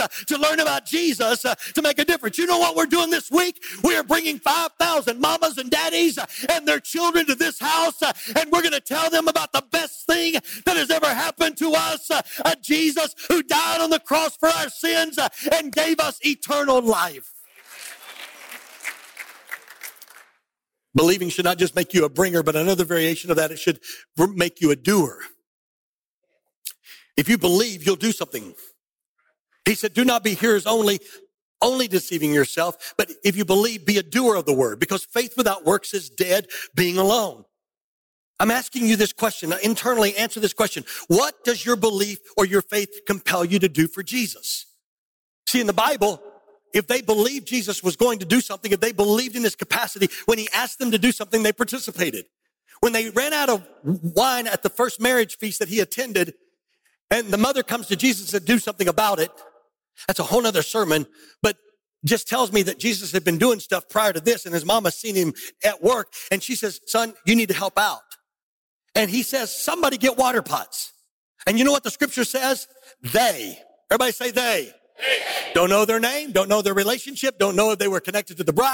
to learn about Jesus, to make a difference. You know what we're doing this week? We are bringing 5,000 mamas and daddies and their children to this house, and we're going to tell them about the best thing that has ever happened to us, a Jesus who died on the cross for our sins and gave us eternal life. Believing should not just make you a bringer, but another variation of that, it should make you a doer. If you believe, you'll do something. He said, do not be hearers only deceiving yourself, but if you believe, be a doer of the word, because faith without works is dead, being alone. I'm asking you this question. Now, internally, answer this question. What does your belief or your faith compel you to do for Jesus? See, in the Bible, if they believed Jesus was going to do something, if they believed in his capacity, when he asked them to do something, they participated. When they ran out of wine at the first marriage feast that he attended, and the mother comes to Jesus to do something about it, that's a whole nother sermon, but just tells me that Jesus had been doing stuff prior to this, and his mama seen him at work, and she says, son, you need to help out. And he says, somebody get water pots. And you know what the scripture says? They. Everybody say they. Don't know their name, don't know their relationship, don't know if they were connected to the bride.